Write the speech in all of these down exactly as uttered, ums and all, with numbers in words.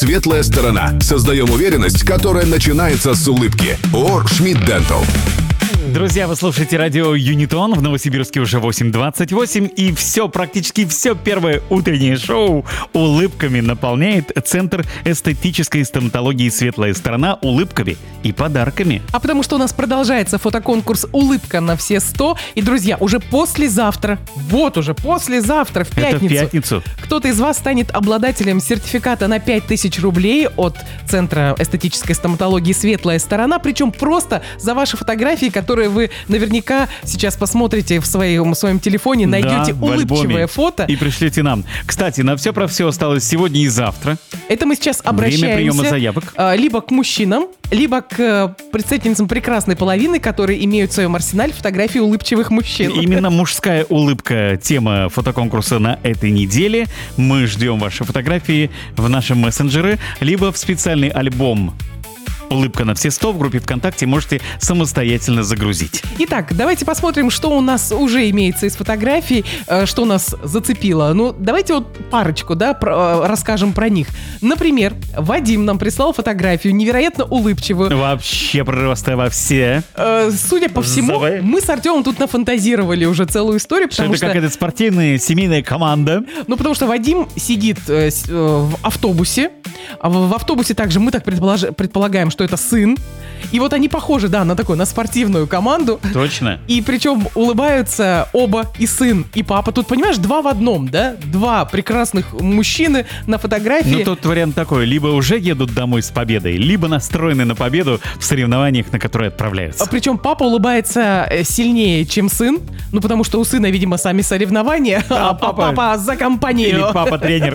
Светлая сторона. Создаем уверенность, которая начинается с улыбки. ООО «Шмидт Дентал». Друзья, вы слушаете радио Юнитон. В Новосибирске уже восемь двадцать восемь. И все, практически все первое утреннее шоу улыбками наполняет Центр эстетической стоматологии «Светлая сторона» улыбками и подарками. А потому что у нас продолжается фотоконкурс «Улыбка на все сто». И, друзья, уже послезавтра, вот уже послезавтра, в пятницу, Это в пятницу. кто-то из вас станет обладателем сертификата на пять тысяч рублей от Центра эстетической стоматологии «Светлая сторона». Причем просто за ваши фотографии, которые вы наверняка сейчас посмотрите в своем, в своем телефоне, найдете да, улыбчивое фото. И пришлите нам. Кстати, на все про все осталось сегодня и завтра. Это мы сейчас обращаемся Время приема заявок. либо к мужчинам, либо к представительницам прекрасной половины, которые имеют в своем арсенале фотографии улыбчивых мужчин. Именно мужская улыбка — тема фотоконкурса на этой неделе. Мы ждем ваши фотографии в наши мессенджеры, либо в специальный альбом «Улыбка на все сто» в группе ВКонтакте можете самостоятельно загрузить. Итак, давайте посмотрим, что у нас уже имеется из фотографий, э, что нас зацепило. Ну, давайте вот парочку, да, про, э, расскажем про них. Например, Вадим нам прислал фотографию невероятно улыбчивую. Вообще просто во все. Э, судя по всему, Давай. мы с Артемом тут нафантазировали уже целую историю, Что потому это что... какая-то спортивная семейная команда. Ну, потому что Вадим сидит э, с- э, в автобусе, а в, в автобусе также мы так предполож- предполагаем, что это сын. И вот они похожи, да, на такую, на спортивную команду. Точно. И причем улыбаются оба, и сын, и папа. Тут, понимаешь, два в одном, да? Два прекрасных мужчины на фотографии. Ну, тут вариант такой. Либо уже едут домой с победой, либо настроены на победу в соревнованиях, на которые отправляются. А причем папа улыбается э, сильнее, чем сын. Ну, потому что у сына, видимо, сами соревнования, Да, а папа- папа за компанию. Или папа-тренер.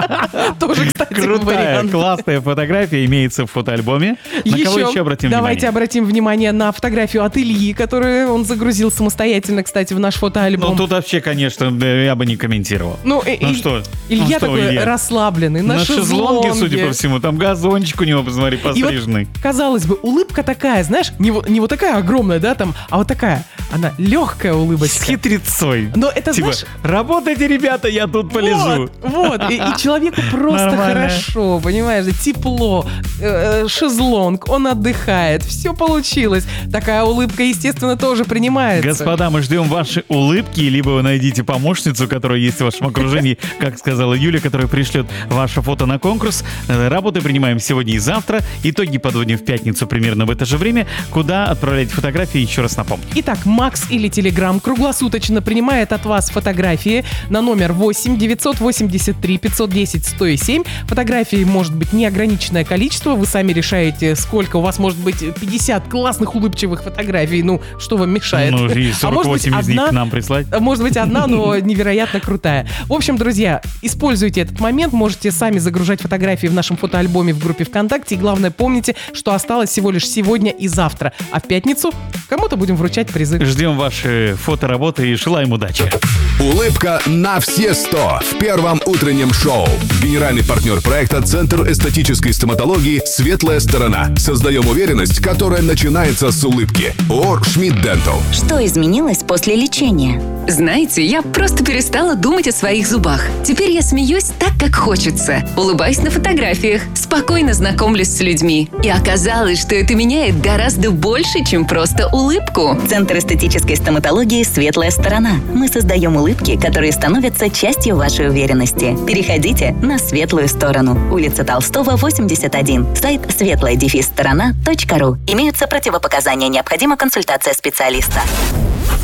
Тоже, кстати, Крутая, вариант. классная фотография имеется в фотоальбоме. На кого еще обратим Давайте внимание? обратим внимание на фотографию от Ильи, которую он загрузил самостоятельно, кстати, в наш фотоальбом. Ну, тут вообще, конечно, да, я бы не комментировал. Ну, и- Ну и- что? Илья Ну что, такой Илья? расслабленный, на, На шезлонге, судя шезлонге. по всему. Там газончик у него, посмотри, И вот, постриженный. казалось бы, улыбка такая, знаешь, не, вот- не вот такая огромная, да, там, а вот такая, она легкая С улыбочка. хитрецой. Но это, Типа, знаешь, работайте, ребята, я тут полежу. Вот, вот. И, и человеку просто Нормально. хорошо, понимаешь, тепло, э, э, шезлонг, он отдыхает, все получилось. Такая улыбка, естественно, тоже принимается. Господа, мы ждем ваши улыбки, либо вы найдите помощницу, которая есть в вашем окружении, как сказала Юля, которая пришлет ваше фото на конкурс. Э, Работы принимаем сегодня и завтра. Итоги подводим в пятницу примерно в это же время. Куда отправлять фотографии, еще раз напомню. Итак, Макс или Телеграм круглосуточно принимает от вас фотографии на номер восемь девятьсот восемьдесят три пятьсот десять сто семь. Фотографий может быть неограниченное количество. Вы сами решаете, сколько у вас может быть пятьдесят классных улыбчивых фотографий. Ну, что вам мешает? Ну, и А может быть, сорок восемь из них одна- к нам прислать. Может быть, одна, но невероятно крутая. В общем, друзья, используйте этот момент. Можете сами загружать фотографии в нашем фотоальбоме в группе ВКонтакте. И главное, помните, что осталось всего лишь сегодня и завтра. А в пятницу кому-то будем вручать призы. Ждем ваши фотоработы и желаем удачи. Улыбка на все сто в первом утреннем шоу. Генеральный партнер проекта Центр эстетической стоматологии «Светлая сторона». Создаем уверенность, которая начинается с улыбки. ООО «Шмидт Дентал». Что изменилось после лечения? Знаете, я просто перестала думать о своих зубах. Теперь я смеюсь так, как хочется. Улыбаюсь на фотографиях, спокойно знакомлюсь с людьми. И оказалось, что это меняет гораздо больше, чем просто улыбку. Центр эстетической стоматологии «Светлая сторона». Мы создаем улыбки, которые становятся частью вашей уверенности. Переходите на светлую сторону. Улица Толстого, восемьдесят один. Сайт светлая сторона точка ру. Имеются противопоказания. Необходима консультация специалиста.